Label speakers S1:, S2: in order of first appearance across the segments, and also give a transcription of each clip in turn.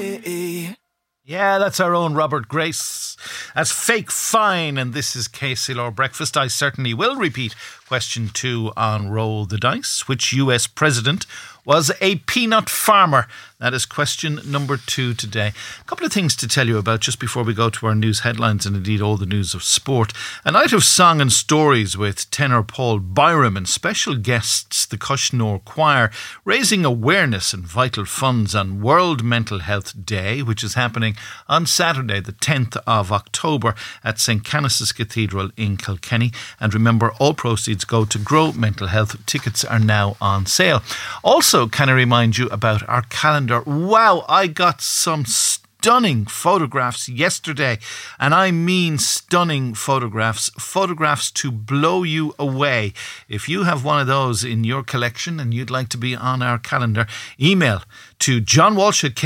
S1: Yeah, that's our own Robert Grace as Fake Fine, and this is KCLR Breakfast. I certainly will repeat question 2 on Roll the Dice. Which US president was a peanut farmer? That is question number 2 today. A couple of things to tell you about just before we go to our news headlines and indeed all the news of sport. A night of song and stories with tenor Paul Byram and special guests the Cushnore Choir, raising awareness and vital funds on World Mental Health Day, which is happening on Saturday the 10th of October at St. Canice's Cathedral in Kilkenny. And remember, all proceeds go to Grow Mental Health. Tickets are now on sale. Also, can I remind you about our calendar? Wow, I got some stunning photographs yesterday, and I mean stunning photographs to blow you away. If you have one of those in your collection and you'd like to be on our calendar, email to John Walsh at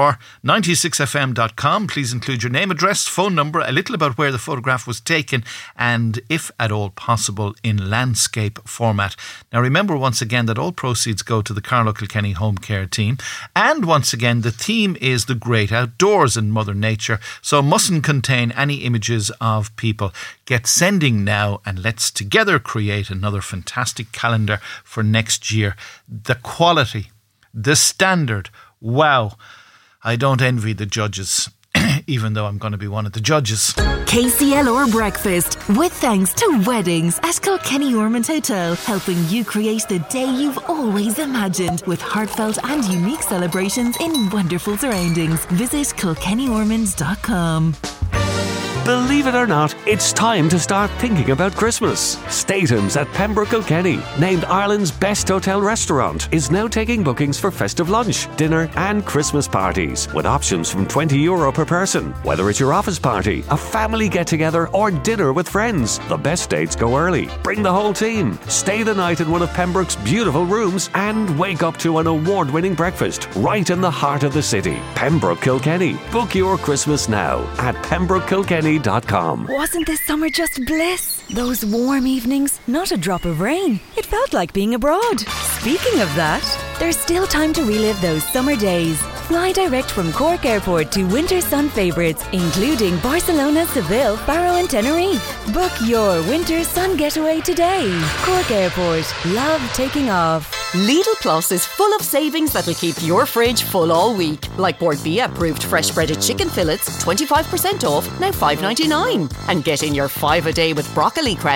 S1: KCLR96fm.com. Please include your name, address, phone number, a little about where the photograph was taken, and if at all possible in landscape format. Now remember once again that all proceeds go to the Carlow Kilkenny Home Care Team, and once again the theme is the great outdoors and Mother Nature, so mustn't contain any images of people. Get sending now and let's together create another fantastic calendar for next year. The quality, the standard, wow. I don't envy the judges, even though I'm going to be one of the judges.
S2: KCLR Breakfast, with thanks to Weddings at Kilkenny Ormond Hotel, helping you create the day you've always imagined with heartfelt and unique celebrations in wonderful surroundings. Visit kilkennyormond.com.
S3: Believe it or not, it's time to start thinking about Christmas. Statham's at Pembroke Kilkenny, named Ireland's best hotel restaurant, is now taking bookings for festive lunch, dinner and Christmas parties, with options from €20 per person. Whether it's your office party, a family get-together or dinner with friends, the best dates go early. Bring the whole team. Stay the night in one of Pembroke's beautiful rooms and wake up to an award-winning breakfast right in the heart of the city. Pembroke Kilkenny. Book your Christmas now at pembrokekilkenny.com.
S2: Wasn't this summer just bliss? Those warm evenings, not a drop of rain. It felt like being abroad. Speaking of that, there's still time to relive those summer days. Fly direct from Cork Airport to winter sun favourites, including Barcelona, Seville, Faro and Tenerife. Book your winter sun getaway today. Cork Airport. Love taking off.
S4: Lidl Plus is full of savings that'll keep your fridge full all week. Like Bordbia approved fresh breaded chicken fillets, 25% off, now $5.99. And get in your 5 a day with broccoli crowns.